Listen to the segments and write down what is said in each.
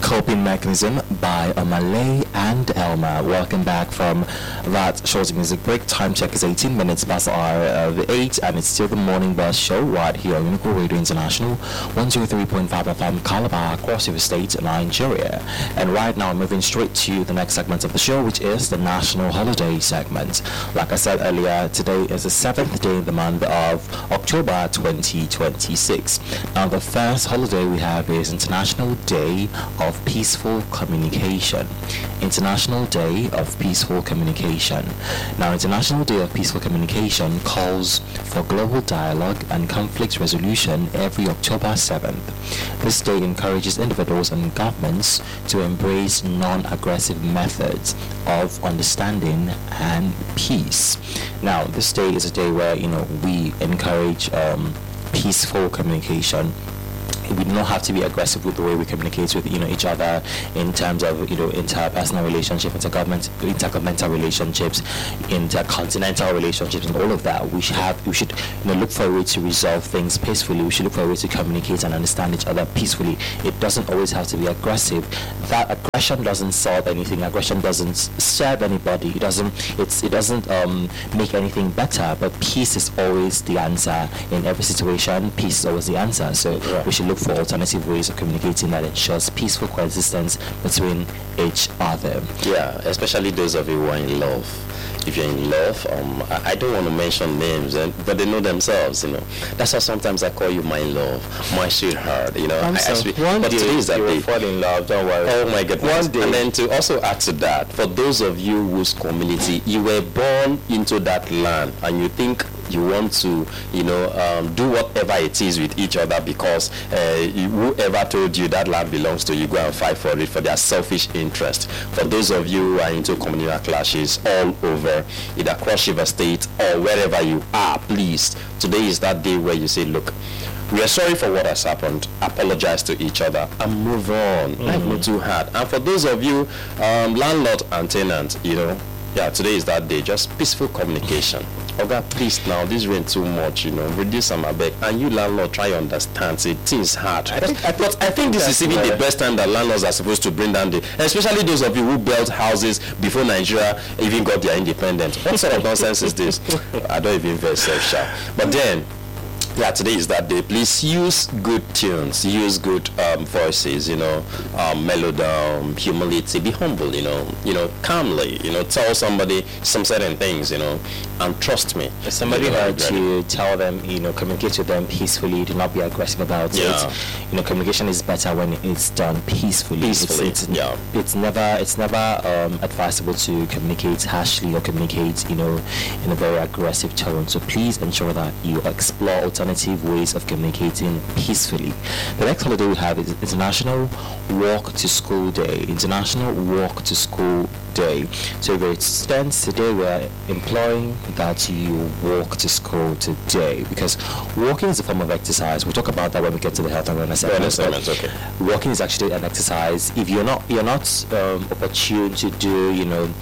Coping Mechanism by Malay and Elma. Welcome back from that short music break. Time check is 18 minutes past the hour of 8, and it's still the Morning Bus Show right here on Unico Radio International, 103.5 FM Calabar, across the state, Nigeria. And right now, moving straight to the next segment of the show, which is the National Holiday segment. Like I said earlier, today is the 7th day in the month of October 2026. Now, the first holiday we have is International Day of Peaceful Communication. International Day of Peaceful Communication. Now, International Day of Peaceful Communication calls for global dialogue and conflict resolution every October 7th. This day encourages individuals and governments to embrace non-aggressive methods of understanding and peace. Now, this day is a day where, we encourage peaceful communication. We do not have to be aggressive with the way we communicate with each other in terms of interpersonal relationships, intergovernmental relationships, intercontinental relationships, and all of that. We should look for a way to resolve things peacefully. We should look for a way to communicate and understand each other peacefully. It doesn't always have to be aggressive. That aggression doesn't solve anything. Aggression doesn't serve anybody. It doesn't make anything better. But peace is always the answer in every situation. Peace is always the answer. So we should look for alternative ways of communicating that ensures peaceful coexistence between each other. Yeah, especially those of you who are in love. If you're in love, I don't want to mention names, but they know themselves, That's why sometimes I call you my love, my sweetheart, One but day today is that you will day. fall in love, don't worry. Oh my goodness. One day. And then to also add to that, for those of you whose community, you were born into that land and you think you want to, do whatever it is with each other because whoever told you that land belongs to you, go and fight for it for their selfish interest. For those of you who are into communal clashes all over, either Cross River State or wherever you are, please, today is that day where you say, look, we are sorry for what has happened, apologize to each other and move on. Life not too hard. And for those of you, landlord and tenant, today is that day, just peaceful communication. Oga, please now, this rain too much, reduce some abeg. And you landlord, try to understand, say things hard. I think this is even the best time that landlords are supposed to bring down especially those of you who built houses before Nigeria even got their independence. What sort of nonsense is this? I don't even very self-sharp. But then, today is that day. Please use good tunes, use good voices, mellow down, humility, be humble, calmly, tell somebody some certain things, and trust me. If somebody had to tell them, communicate with them peacefully, do not be aggressive about it. Communication is better when it's done peacefully. It's never advisable to communicate harshly or communicate, in a very aggressive tone. So please ensure that you explore alternative ways of communicating peacefully. The next holiday we have is International Walk to School Day. International Walk to School Day. So if it stands today, we're imploring that you walk to school today, because walking is a form of exercise. We'll talk about that when we get to the health and wellness segment. Okay. Walking is actually an exercise. If you're not opportune to do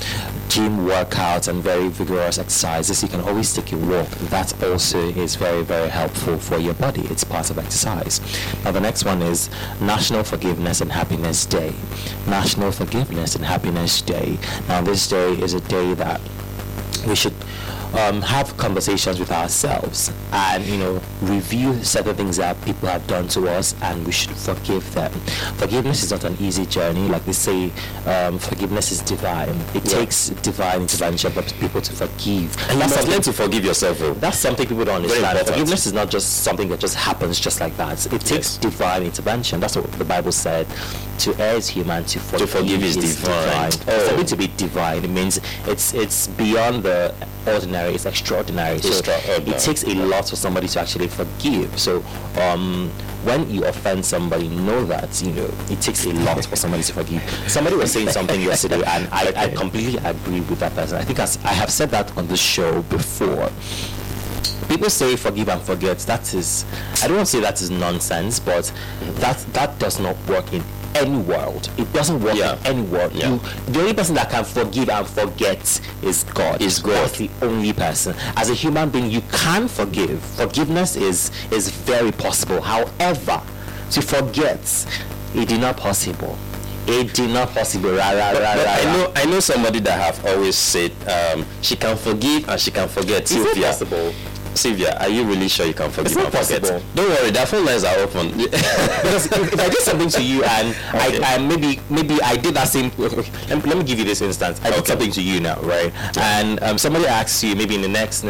gym workouts and very vigorous exercises, you can always take a walk. That also is very, very helpful for your body. It's part of exercise. Now the next one is National Forgiveness and Happiness Day. National Forgiveness and Happiness Day. Now this day is a day that we should have conversations with ourselves and review certain things that people have done to us, and we should forgive them. Forgiveness is not an easy journey. Like they say, forgiveness is divine. It takes divine intervention for people to forgive. And you must learn to forgive yourself. That's something people don't understand. Forgiveness is not just something that just happens just like that. It takes divine intervention. That's what the Bible said. To err is human, to forgive is divine. For something to be divine, it means it's beyond the ordinary, it's extraordinary. So it takes a lot for somebody to actually forgive. So when you offend somebody, know that it takes a lot for somebody to forgive. Somebody was saying something yesterday, and I completely agree with that person. I think I have said that on the show before. People say forgive and forget. That is, I don't want to say that is nonsense, but that does not work in any world. It doesn't work in any world. The only person that can forgive and forget is God. That's the only person. As a human being, you can forgive. Forgiveness is very possible. However, to forget, it is not possible. It did not possible. I know somebody that have always said she can forgive and she can forget. Is it possible? Sylvia, are you really sure you can forgive and forget? Possible. Don't worry, that phone lines are open. Because if I did something to you and okay. I maybe I did that same. Let me give you this instance. I did something to you now, right? And somebody asks you maybe in the next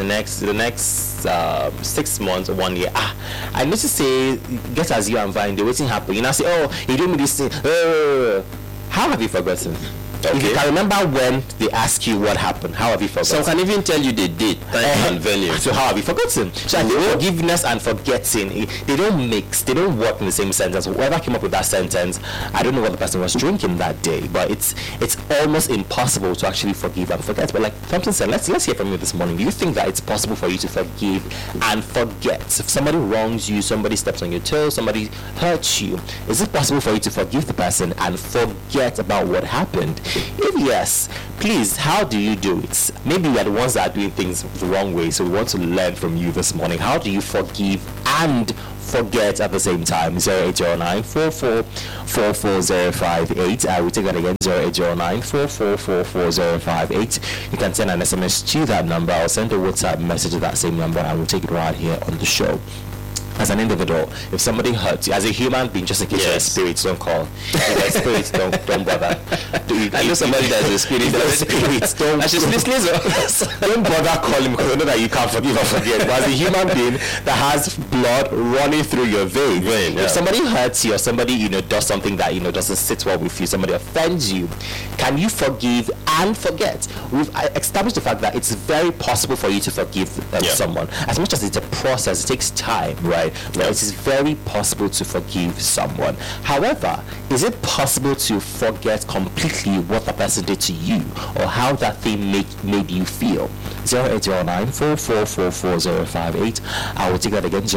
6 months or 1 year. I need to say, get as you and fine. The waiting happen. You know, say, oh, you do me this thing. How have you forgotten? Okay. If you can remember when they ask you what happened, how have you forgotten? Some can even tell you the date, time, and venue. So how have you forgotten? So I think forgiveness and forgetting, they don't mix, they don't work in the same sentence. Whoever came up with that sentence, I don't know what the person was drinking that day, but it's almost impossible to actually forgive and forget. But like Thompson said, let's hear from you this morning. Do you think that it's possible for you to forgive and forget? If somebody wrongs you, somebody steps on your toe, somebody hurts you, is it possible for you to forgive the person and forget about what happened? If yes, please, how do you do it? Maybe we are the ones that are doing things the wrong way, so we want to learn from you this morning. How do you forgive and forget at the same time? 0809-4444-058. I will take that again, 0809-4444-058. You can send an SMS to that number or send a WhatsApp message to that same number, and we'll take it right here on the show. As an individual, if somebody hurts you, as a human being, just in case you're spirits, don't call. If you're spirits, don't bother. I know somebody that's a spirit. Don't bother calling because I know that you can't forgive or forget. But as a human being that has blood running through your veins, if somebody hurts you or somebody does something that doesn't sit well with you, somebody offends you, can you forgive and forget? We've established the fact that it's very possible for you to forgive someone. As much as it's a process, it takes time, right? But it is very possible to forgive someone. However, is it possible to forget completely what the person did to you or how that thing made you feel? 0809-4444-058. I will take that again,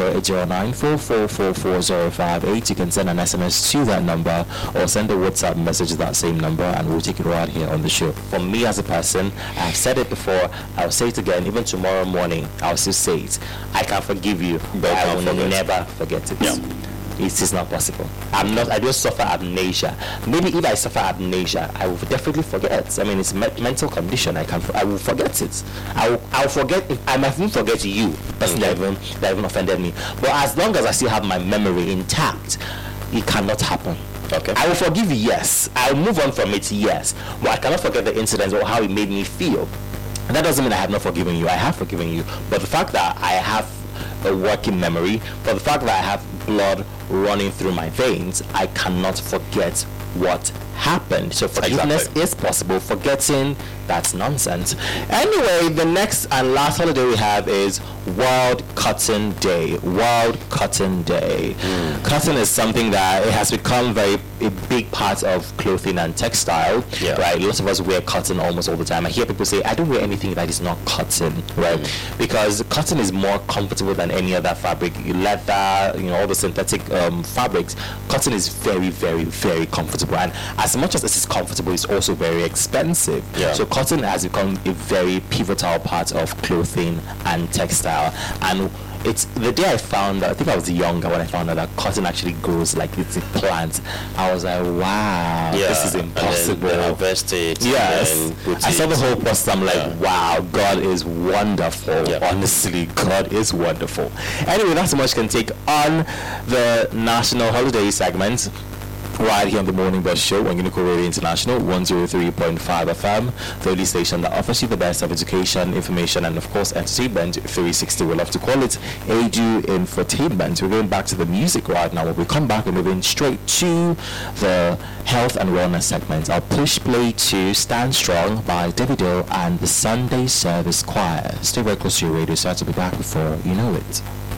0809-4444-058. You can send an SMS to that number or send a WhatsApp message to that same number, and we'll take it right here on the show. For me as a person, I've said it before, I'll say it again, even tomorrow morning, I'll still say it. I can forgive you, but I will never forget it. Yeah. It is not possible. I don't suffer amnesia. Maybe if I suffer amnesia, I will definitely forget. I mean, it's a mental condition. I will forget it. I'll forget. I might even forget you, person that even offended me. But as long as I still have my memory intact, it cannot happen. Okay. I will forgive you, yes. I'll move on from it, yes. But I cannot forget the incident or how it made me feel. And that doesn't mean I have not forgiven you. I have forgiven you. But the fact that I have a working memory, but the fact that I have blood running through my veins, I cannot forget what happened. So forgiveness is possible. Forgetting, that's nonsense. Anyway, the next and last holiday we have is World Cotton Day. World Cotton Day. Cotton is something that it has become a big part of clothing and textile, right? Lots of us wear cotton almost all the time. I hear people say, I don't wear anything that is not cotton, right? Because cotton is more comfortable than any other fabric. Leather, all the synthetic fabrics. Cotton is very, very, very comfortable, and as much as it is comfortable, it's also very expensive. So cotton has become a very pivotal part of clothing and textile. And it's the day I found out, I think I was younger when I found out that cotton actually grows like it's a plant. I was like, wow, this is impossible. And then harvest it. Yes. I saw the whole process. I'm like, wow, God is wonderful. Honestly, God is wonderful. Anyway, that's how much can take on the national holiday segment right here on the Morning Bus Show on Unico Radio International 103.5 FM, the only station that offers you the best of education, information, and of course entertainment 360. We love to call it Edu Infotainment. We're going back to the music right now. When we come back, we're moving straight to the health and wellness segment. I'll push play to Stand Strong by Davido and the Sunday Service Choir. Stay very close to your radio, so I have to be back before you know it.